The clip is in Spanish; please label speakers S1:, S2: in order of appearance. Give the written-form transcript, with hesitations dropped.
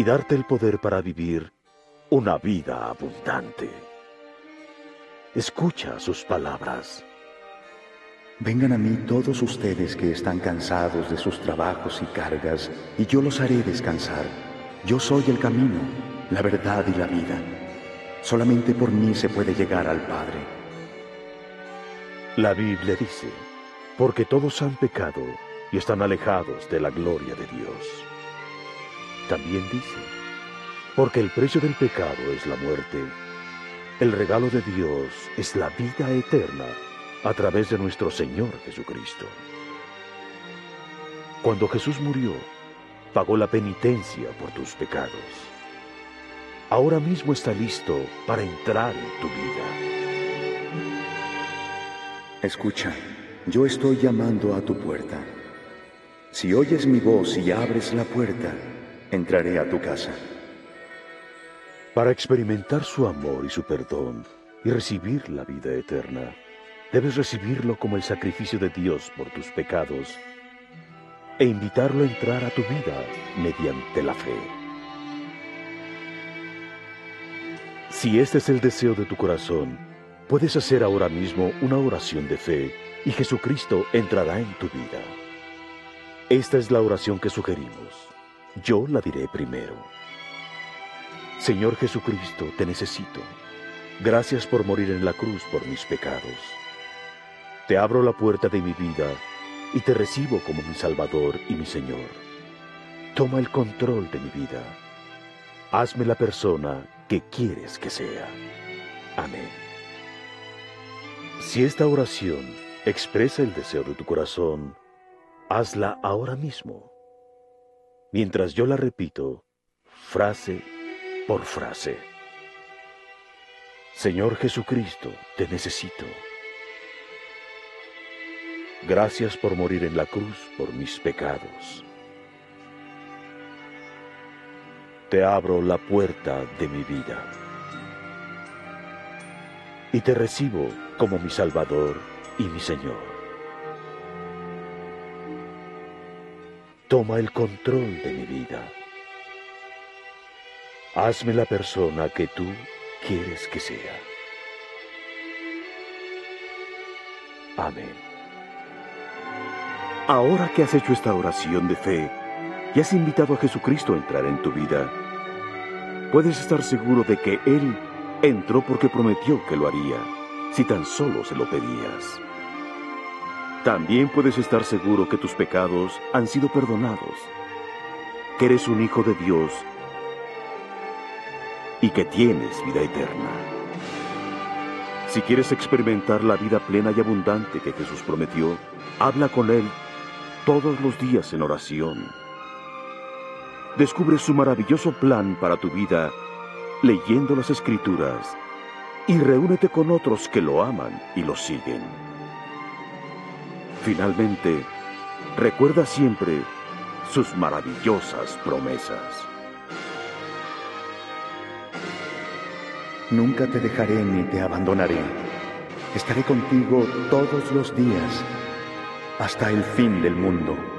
S1: y darte el poder para vivir una vida abundante. Escucha sus palabras.
S2: Vengan a mí todos ustedes que están cansados de sus trabajos y cargas, y yo los haré descansar. Yo soy el camino, la verdad y la vida. Solamente por mí se puede llegar al Padre.
S1: La Biblia dice, porque todos han pecado y están alejados de la gloria de Dios. También dice, porque el precio del pecado es la muerte, el regalo de Dios es la vida eterna a través de nuestro Señor Jesucristo. Cuando Jesús murió, pagó la penitencia por tus pecados. Ahora mismo está listo para entrar en tu vida.
S2: Escucha, yo estoy llamando a tu puerta. Si oyes mi voz y abres la puerta, entraré a tu casa.
S1: Para experimentar su amor y su perdón y recibir la vida eterna, debes recibirlo como el sacrificio de Dios por tus pecados e invitarlo a entrar a tu vida mediante la fe. Si este es el deseo de tu corazón, puedes hacer ahora mismo una oración de fe y Jesucristo entrará en tu vida. Esta es la oración que sugerimos. Yo la diré primero. Señor Jesucristo, te necesito. Gracias por morir en la cruz por mis pecados. Te abro la puerta de mi vida y te recibo como mi Salvador y mi Señor. Toma el control de mi vida. Hazme la persona que quieres que sea. Amén. Si esta oración expresa el deseo de tu corazón, hazla ahora mismo. Mientras yo la repito, frase por frase. Señor Jesucristo, te necesito. Gracias por morir en la cruz por mis pecados. Te abro la puerta de mi vida y te recibo como mi Salvador y mi Señor. Toma el control de mi vida. Hazme la persona que tú quieres que sea. Amén. Ahora que has hecho esta oración de fe y has invitado a Jesucristo a entrar en tu vida, puedes estar seguro de que Él entró porque prometió que lo haría, si tan solo se lo pedías. También puedes estar seguro que tus pecados han sido perdonados, que eres un hijo de Dios y que tienes vida eterna. Si quieres experimentar la vida plena y abundante que Jesús prometió, habla con Él todos los días en oración. Descubre su maravilloso plan para tu vida leyendo las Escrituras y reúnete con otros que lo aman y lo siguen. Finalmente, recuerda siempre sus maravillosas promesas.
S2: Nunca te dejaré ni te abandonaré. Estaré contigo todos los días, hasta el fin del mundo.